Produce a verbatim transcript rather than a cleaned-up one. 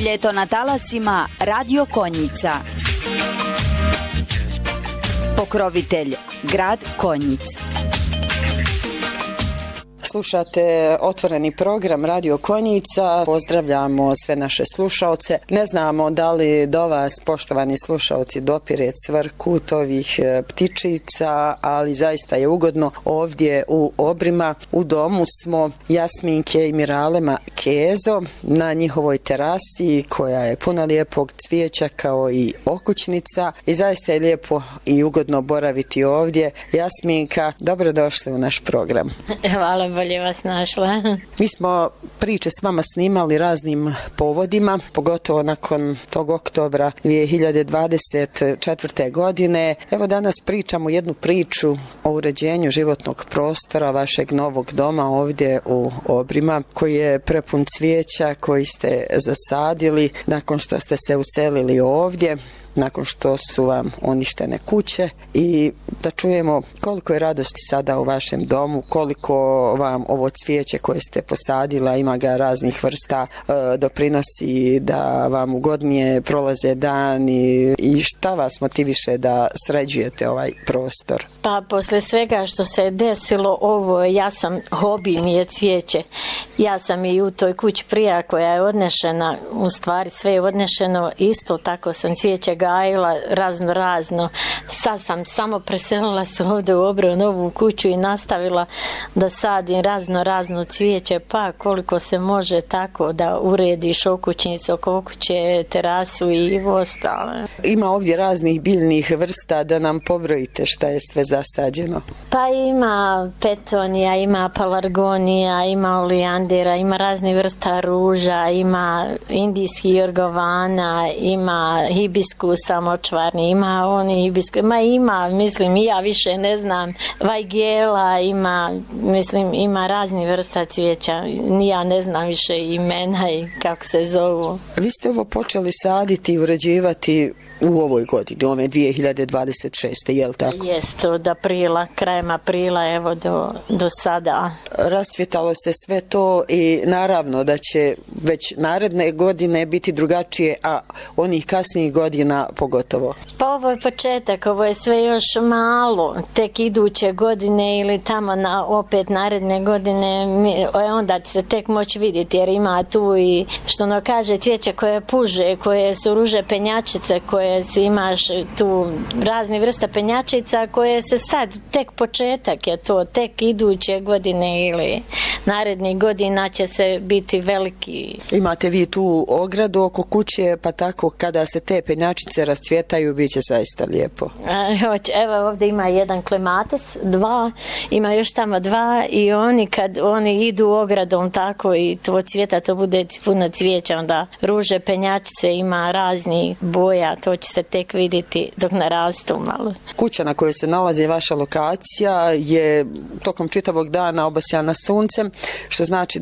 Ljeto na talasima Radio Konjica. Pokrovitelj grad Konjic. Slušate otvoreni program Radio Konjica. Pozdravljamo sve naše slušaoce. Ne znamo da li do vas, poštovani slušaoci, dopire cvrkut ovih ptičica, ali zaista je ugodno ovdje u Obrima. U domu smo Jasminke i Miralema Kezo na njihovoj terasi koja je puna lijepog cvijeća kao i okućnica i zaista je lijepo i ugodno boraviti ovdje. Jasminka, dobrodošli u naš program. Hvala, bolje vas našla. Mi smo priče s vama snimali raznim povodima, pogotovo nakon tog oktobra dvije hiljade dvadeset četvrte. godine. Evo danas pričamo jednu priču o uređenju životnog prostora vašeg novog doma ovdje u Obrima, koji je prepun cvijeća koji ste zasadili nakon što ste se uselili ovdje, nakon što su vam uništene kuće, i da čujemo koliko je radosti sada u vašem domu, koliko vam ovo cvijeće koje ste posadila, ima ga raznih vrsta, e, doprinosi da vam ugodnije prolaze dani i šta vas motiviše da sređujete ovaj prostor? Pa posle svega što se desilo ovo, ja sam, hobi mi je cvijeće. Ja sam i u toj kući prija koja je odnešena, u stvari sve je odnešeno, isto tako sam cvijeće gajila razno razno. Sad sam samo preselila se ovdje u Obru novu kuću i nastavila da sadim razno razno cvijeće, pa koliko se može tako da urediš okućnicu, oko kuće, terasu i ostalo. Ima ovdje raznih biljnih vrsta, da nam pobrojite šta je sve zasađeno. Pa ima petonija, ima palargonija, ima olijandera, ima raznih vrsta ruža, ima indijski jorgovana, ima hibiskusa močvarni, ima oni hibiskus, ma ima, mislim, ja više ne znam, vajgela, ima, mislim, ima raznih vrsta cvijeća, ja ne znam više imena i kako se zovu. Vi ste ovo počeli saditi i uređivati u ovoj godini, ove dvije hiljade dvadeset šeste. je li tako? Jest, od aprila, krajem aprila, evo do, do sada. Rascvjetalo se sve to i naravno da će već naredne godine biti drugačije, a onih kasnijih godina pogotovo. Pa ovo je početak, ovo je sve još malo, tek iduće godine ili tamo na opet naredne godine, onda će se tek moći vidjeti, jer ima tu i što ono kaže cvijeće koje puže, koje su ruže penjačice, koje imaš tu razni vrsta penjačica koje se sad, tek početak je to, tek iduće godine ili narednih godina će se biti veliki. Imate vi tu ogradu oko kuće, pa tako kada se te penjačice rascvjetaju bit će zaista lijepo. Evo ovdje ima jedan klematis, dva, ima još tamo dva i oni kad oni idu ogradom tako i to cvjeta, to bude puno cvijeća, onda ruže penjačice ima razni boja, to će se tek vidjeti dok narastu malo. Kuća na kojoj se nalazi vaša lokacija je tokom čitavog dana obasjana suncem, što znači